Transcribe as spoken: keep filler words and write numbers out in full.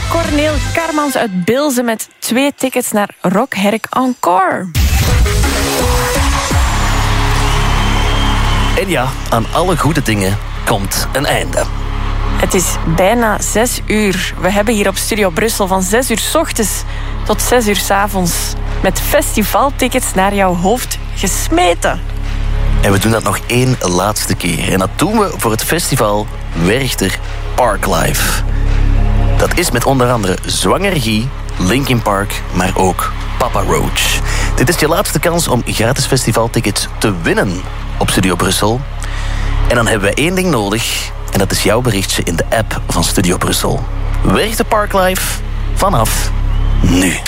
Corneel Karmans uit Bilze met twee tickets naar Rockherk Encore. En ja, aan alle goede dingen komt een einde. Het is bijna zes uur. We hebben hier op Studio Brussel van zes uur 's ochtends tot zes uur 's avonds met festivaltickets naar jouw hoofd gesmeten. En we doen dat nog één laatste keer. En dat doen we voor het festival Werchter Parklife. Dat is met onder andere Zwanger Guy, Linkin Park, maar ook Papa Roach. Dit is je laatste kans om gratis festivaltickets te winnen op Studio Brussel. En dan hebben we één ding nodig. En dat is jouw berichtje in de app van Studio Brussel. Werchter Parklife vanaf nu.